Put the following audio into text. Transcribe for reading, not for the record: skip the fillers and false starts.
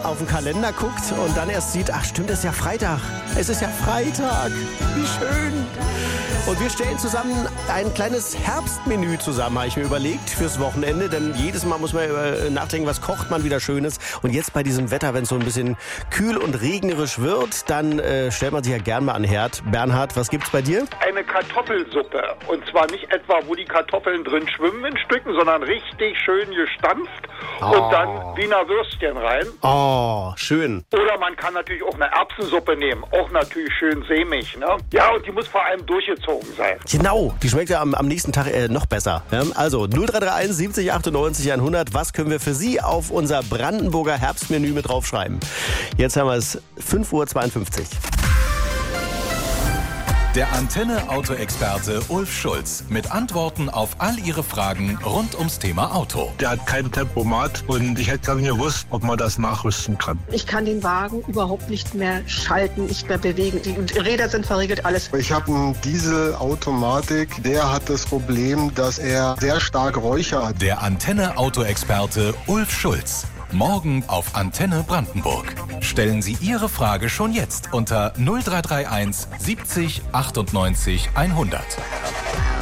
auf den Kalender guckt und dann erst sieht, ach stimmt, es ist ja Freitag. Es ist ja Freitag. Wie schön. Und wir stellen zusammen ein kleines Herbstmenü zusammen, habe ich mir überlegt, fürs Wochenende. Denn jedes Mal muss man nachdenken, was kocht man wieder Schönes. Und jetzt bei diesem Wetter, wenn es so ein bisschen kühl und regnerisch wird, dann stellt man sich ja gern mal an den Herd. Bernhard, was gibt's bei dir? Eine Kartoffelsuppe. Und zwar nicht etwa, wo die Kartoffeln drin schwimmen in Stücken, sondern richtig schön gestampft und dann Wiener Würstchen rein. Oh, schön. Oder man kann natürlich auch eine Erbsensuppe nehmen. Auch natürlich schön sämig, ne? Ja, und die muss vor allem durchgezogen sein. Genau, die schmeckt ja am nächsten Tag noch besser. Also 0331 70 98 100. Was können wir für Sie auf unser Brandenburger Herbstmenü mit draufschreiben? Jetzt haben wir es 5:52 Uhr. Der Antenne-Auto-Experte Ulf Schulz mit Antworten auf all Ihre Fragen rund ums Thema Auto. Der hat kein Tempomat und ich hätte gar nicht gewusst, ob man das nachrüsten kann. Ich kann den Wagen überhaupt nicht mehr schalten, nicht mehr bewegen. Die Räder sind verriegelt, alles. Ich habe einen Dieselautomatik, der hat das Problem, dass er sehr stark Räucher hat. Der Antenne-Auto-Experte Ulf Schulz. Morgen auf Antenne Brandenburg. Stellen Sie Ihre Frage schon jetzt unter 0331 70 98 100.